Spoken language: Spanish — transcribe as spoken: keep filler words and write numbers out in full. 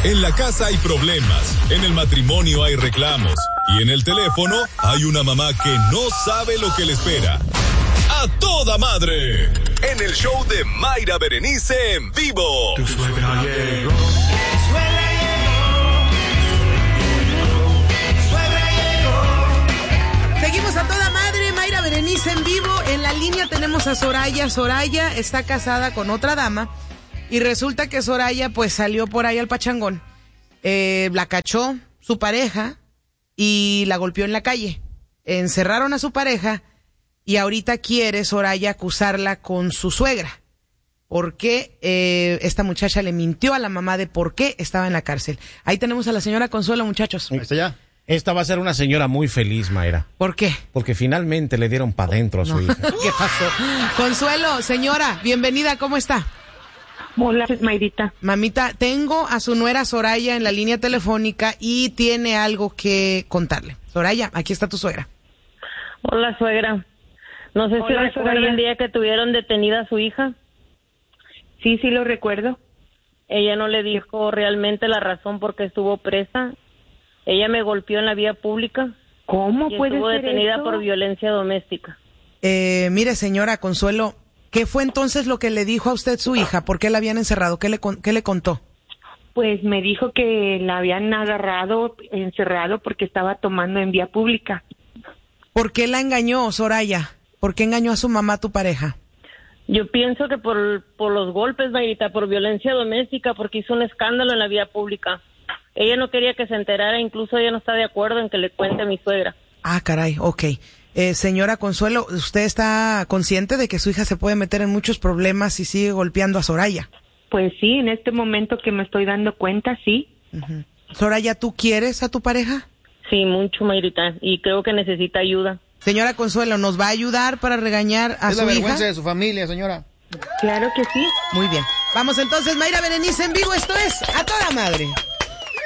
En la casa hay problemas, en el matrimonio hay reclamos y en el teléfono hay una mamá que no sabe lo que le espera. ¡A toda madre! En el show de Mayra Berenice en vivo. Tu suegra llegó. Suegra llegó. Suegra llegó. Seguimos a toda madre, Mayra Berenice en vivo. En la línea tenemos a Soraya. Soraya está casada con otra dama y resulta que Soraya pues salió por ahí al pachangón. Eh, la cachó su pareja y la golpeó en la calle. Encerraron a su pareja y ahorita quiere Soraya acusarla con su suegra. Porque eh, esta muchacha le mintió a la mamá de por qué estaba en la cárcel. Ahí tenemos a la señora Consuelo, muchachos. Ahí está ya. Esta va a ser una señora muy feliz, Mayra. ¿Por qué? Porque finalmente le dieron para adentro a su No. hija. ¿Qué pasó? Consuelo, señora, bienvenida, ¿cómo está? Hola, Mayrita. Mamita, tengo a su nuera Soraya en la línea telefónica y tiene algo que contarle. Soraya, aquí está tu suegra. Hola, suegra. No sé si Hola, recuerda suegra. el día que tuvieron detenida a su hija. Sí, sí lo recuerdo. Ella no le dijo realmente la razón por qué estuvo presa. Ella me golpeó en la vía pública. ¿Cómo y puede estuvo ser detenida eso? por violencia doméstica. Eh, mire, señora Consuelo, ¿qué fue entonces lo que le dijo a usted su hija? ¿Por qué la habían encerrado? ¿Qué le, con- qué le contó? Pues me dijo que la habían agarrado, encerrado porque estaba tomando en vía pública. ¿Por qué la engañó, Soraya? ¿Por qué engañó a su mamá, tu pareja? Yo pienso que por, por los golpes, Mayrita, por violencia doméstica, porque hizo un escándalo en la vía pública. Ella no quería que se enterara, incluso ella no está de acuerdo en que le cuente a mi suegra. Ah, caray, ok. Eh, señora Consuelo, ¿usted está consciente de que su hija se puede meter en muchos problemas si sigue golpeando a Soraya? Pues sí, en este momento que me estoy dando cuenta, sí. Uh-huh. Soraya, ¿tú quieres a tu pareja? Sí, mucho, Mayrita, y creo que necesita ayuda. Señora Consuelo, ¿nos va a ayudar para regañar a Es su la hija? vergüenza de su familia, señora. Claro que sí. Muy bien. Vamos entonces, Mayra Berenice en vivo, esto es A Toda Madre.